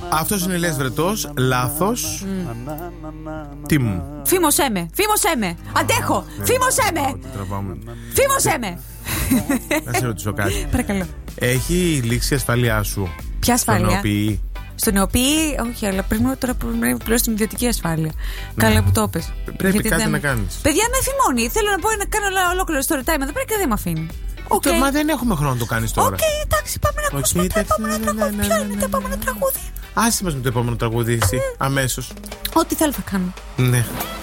Αυτός είναι Ηλίας Βρετός. Λάθος. Τι μου. Φήμωσέ με. Αντέχω. Φήμωσέ με. Να σε ρωτήσω κάτι. Παρακαλώ. Έχει λήξει η ασφάλειά σου? Ποια ασφάλεια? Στον ΕΟΠΗ, όχι, αλλά πρέπει τώρα να πληρώσει την ιδιωτική ασφάλεια. Καλά που το είπες. Πρέπει κάτι να κάνεις. Παιδιά, με θυμώνει. Θέλω να πω να κάνω ολόκληρο story time εδώ πέρα και δεν με αφήνει. Μα δεν έχουμε χρόνο να το κάνεις τώρα. Εντάξει, πάμε να ακούσουμε το επόμενο τραγούδι. Ποιο είναι το επόμενο τραγούδι? Άσε μας με το επόμενο τραγούδι, εσύ, αμέσως. Ό,τι θέλω θα κάνω. Ναι.